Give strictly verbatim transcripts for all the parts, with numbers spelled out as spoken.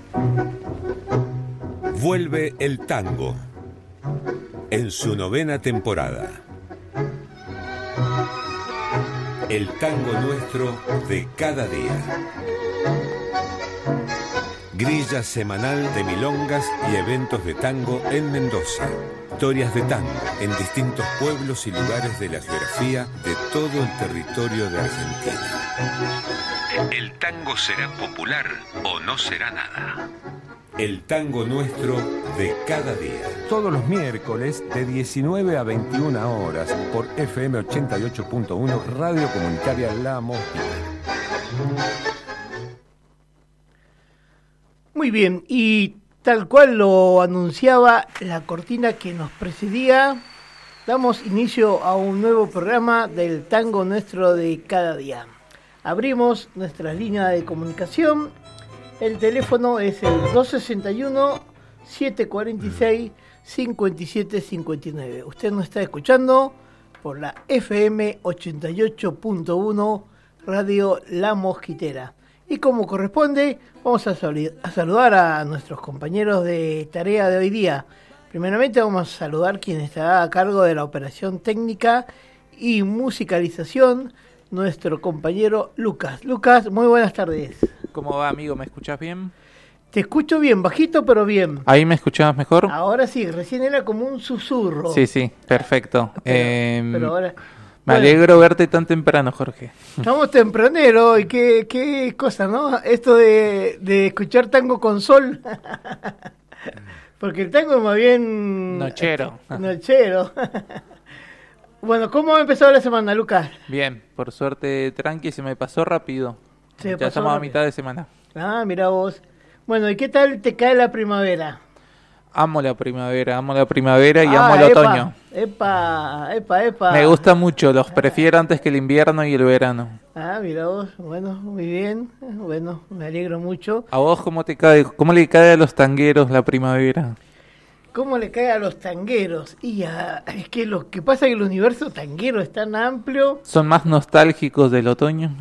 Vuelve el tango en su novena temporada. El tango nuestro de cada día. Grilla semanal de milongas y eventos de tango en Mendoza. Historias de tango en distintos pueblos y lugares de la geografía de todo el territorio de Argentina. ¿El tango será popular o no será nada? El tango nuestro de cada día. Todos los miércoles de diecinueve a veintiuna horas por F M ochenta y ocho punto uno Radio Comunitaria La Mosquita. Muy bien, y tal cual lo anunciaba la cortina que nos precedía, damos inicio a un nuevo programa del tango nuestro de cada día. Abrimos nuestra línea de comunicación. El teléfono es el dos sesenta y uno, setecientos cuarenta y seis, cincuenta y siete cincuenta y nueve. Usted nos está escuchando por la F M ochenta y ocho punto uno Radio La Mosquitera. Y como corresponde, vamos a, sal- a saludar a nuestros compañeros de tarea de hoy día. Primeramente vamos a saludar quien estará a cargo de la operación técnica y musicalización, nuestro compañero Lucas. Lucas, muy buenas tardes. ¿Cómo va, amigo? ¿Me escuchás bien? Te escucho bien, bajito pero bien. ¿Ahí me escuchabas mejor? Ahora sí, recién era como un susurro. Sí, sí, perfecto. Pero, eh, pero ahora... Me Bueno, alegro verte tan temprano, Jorge. estamos tempraneros y qué, qué cosa, ¿no? Esto de, de escuchar tango con sol. Porque el tango es más bien... Nochero. Nochero. Bueno, ¿cómo ha empezado la semana, Lucas? Bien, por suerte tranqui, se me pasó rápido. Se ya pasó estamos rápido. a mitad de semana. Ah, mira vos. Bueno, ¿y qué tal te cae la primavera? Amo la primavera, amo la primavera y Ah, amo el epa, otoño. Epa, epa, epa. Me gusta mucho, los prefiero antes que el invierno y el verano. Ah, mira vos. Bueno, muy bien. Bueno, me alegro mucho. ¿A vos cómo te cae, cómo le cae a los tangueros la primavera? ¿Cómo le cae a los tangueros? Y a- es que lo que pasa es que el universo tanguero es tan amplio ¿Son más nostálgicos del otoño?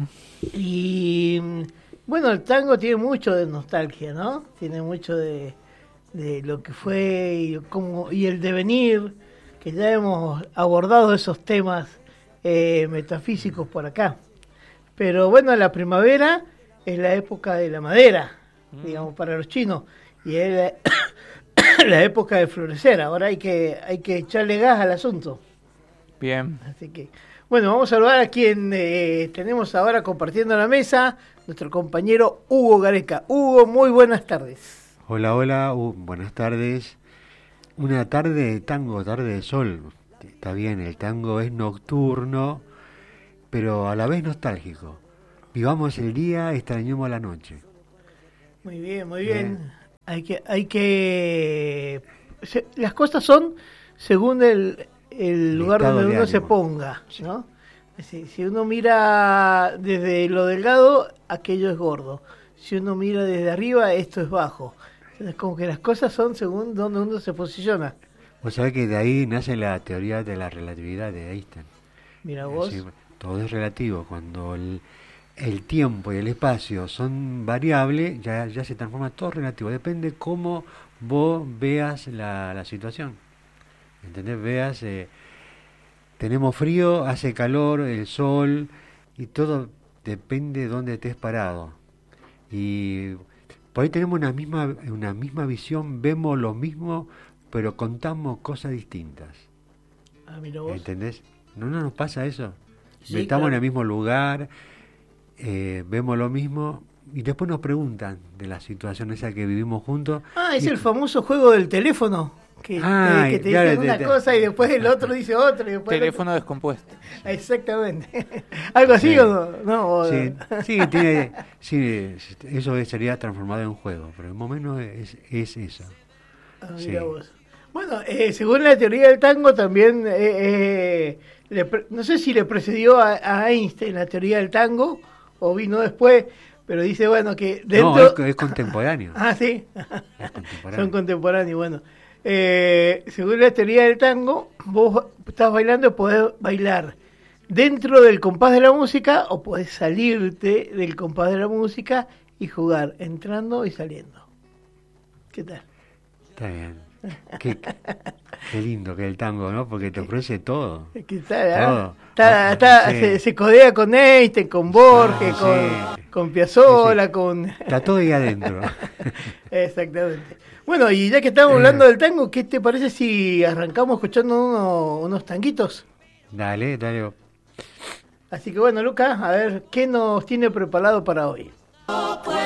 y mm, bueno, el tango tiene mucho de nostalgia, ¿no? Tiene mucho de, de lo que fue y, cómo, y el devenir, que ya hemos abordado esos temas eh, metafísicos por acá. Pero bueno, la primavera es la época de la madera, digamos, para los chinos, y es la, la época de florecer. Ahora hay que, hay que echarle gas al asunto. Bien. Así que, bueno, vamos a saludar a quien eh, tenemos ahora compartiendo la mesa, nuestro compañero Hugo Gareca. Hugo, muy buenas tardes. Hola, hola, uh, buenas tardes. Una tarde de tango, tarde de sol. Está bien, el tango es nocturno, pero a la vez nostálgico. Vivamos el día, extrañemos la noche. Muy bien, muy bien. Bien. Hay que, hay que, se- las cosas son según el, el lugar estado donde de uno se ánimo. ponga, ¿no? Si, si uno mira desde lo delgado, aquello es gordo. Si uno mira desde arriba, esto es bajo. Entonces, como que las cosas son según donde uno se posiciona. Vos sabés que de ahí nace la teoría de la relatividad de Einstein. Mira Es vos. decir, todo es relativo. Cuando el, el tiempo y el espacio son variables, ya, ya se transforma todo relativo. Depende cómo vos veas la, la situación. ¿Entendés? Veas, eh, tenemos frío, hace calor, el sol, y todo depende de dónde estés parado. Y por ahí tenemos una misma, una misma visión, vemos lo mismo, pero contamos cosas distintas. Ah, mira vos. ¿Entendés? ¿No, no nos pasa eso? Sí, Estamos claro. en el mismo lugar, eh, vemos lo mismo, y después nos preguntan de la situación esa que vivimos juntos. Ah, es y- el famoso juego del teléfono. Que, Ah, te, que te claro, dicen te- una te- cosa y después el otro dice otra. Y después el Teléfono descompuesto. otro- Exactamente. ¿Algo así Sí. o no? no o- Sí, sí, tiene, sí, eso sería transformado en juego, pero más o menos es, es eso. Ah, sí. mira vos. Bueno, eh, según la teoría del tango también, eh, eh, le pre- no sé si le precedió a, a Einstein la teoría del tango o vino después, pero dice, bueno, que dentro... No, es, es contemporáneo. Ah, sí. Es contemporáneo. Son contemporáneos, bueno. Eh, según la teoría del tango, vos estás bailando y podés bailar dentro del compás de la música o podés salirte del compás de la música y jugar entrando y saliendo. ¿Qué tal? Está bien. Qué, qué lindo que es el tango, ¿no? Porque te ofrece todo. ¿Qué tal? ¿Eh? Todo. Está, está, Sí. se, se codea con Einstein, con Borges, Ah, con, sí. con Piazzolla, Sí, sí. con... Está todo ahí adentro. Exactamente. Bueno, y ya que estamos hablando del tango, ¿qué te parece si arrancamos escuchando uno- unos tanguitos? Dale, dale. Así que bueno, Lucas, a ver, ¿qué nos tiene preparado para hoy?